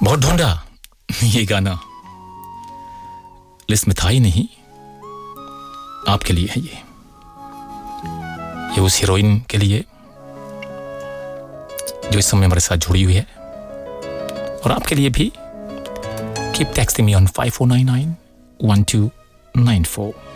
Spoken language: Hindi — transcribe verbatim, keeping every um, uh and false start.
बहुत ढूंढा ये गाना, लिस्ट में था ही नहीं। आपके लिए है ये ये उस हीरोइन के लिए जो इस समय हमारे साथ जुड़ी हुई है, और आपके लिए भी। Keep texting me on five four nine nine one two nine four.